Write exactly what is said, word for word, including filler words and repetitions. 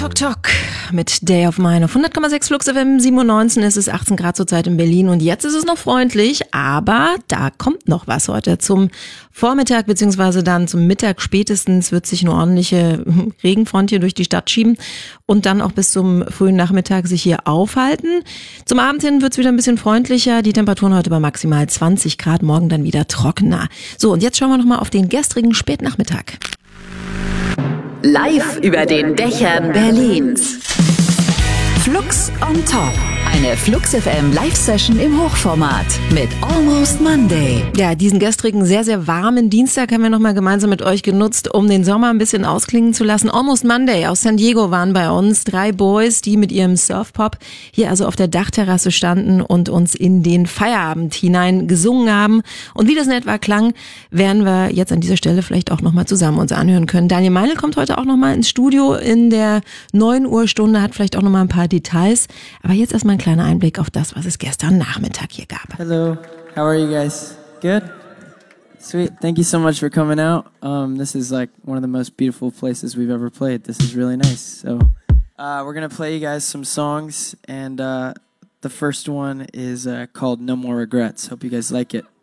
Talk Talk mit Day of Mine auf hundert Komma sechs Flux F M, sieben Uhr neunzehn, es ist achtzehn Grad zurzeit in Berlin und jetzt ist es noch freundlich, aber da kommt noch was heute zum Vormittag beziehungsweise dann zum Mittag spätestens wird sich eine ordentliche Regenfront hier durch die Stadt schieben und dann auch bis zum frühen Nachmittag sich hier aufhalten. Zum Abend hin wird es wieder ein bisschen freundlicher, die Temperaturen heute bei maximal zwanzig Grad, morgen dann wieder trockener. So, und jetzt schauen wir nochmal auf den gestrigen Spätnachmittag. Live über den Dächern Berlins. Flux on Top. Eine Flux F M Live-Session im Hochformat mit Almost Monday. Ja, diesen gestrigen sehr, sehr warmen Dienstag haben wir nochmal gemeinsam mit euch genutzt, um den Sommer ein bisschen ausklingen zu lassen. Almost Monday aus San Diego waren bei uns drei Boys, die mit ihrem Surfpop hier also auf der Dachterrasse standen und uns in den Feierabend hinein gesungen haben. Und wie das in etwa klang, werden wir jetzt an dieser Stelle vielleicht auch nochmal zusammen uns anhören können. Daniel Meinl kommt heute auch nochmal ins Studio in der neun Uhr Stunde, hat vielleicht auch nochmal ein paar Details. Aber jetzt erstmal ein kleiner Einblick auf das, was es gestern Nachmittag hier gab. Hello, how are you guys? Good? Sweet, thank you so much for coming out. Um, this is like one of the most beautiful places we've ever played. This is really nice. So uh, we're gonna play you guys some songs, and uh, the first one is uh, called No More Regrets. Hope you guys like it.